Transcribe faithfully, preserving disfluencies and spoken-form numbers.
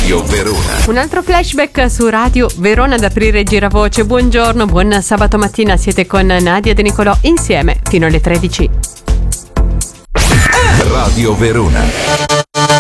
Radio Verona. Un altro flashback su Radio Verona ad aprire Giravoce. Buongiorno, buon sabato mattina, siete con Nadia De Nicolò insieme fino alle tredici. Radio Verona.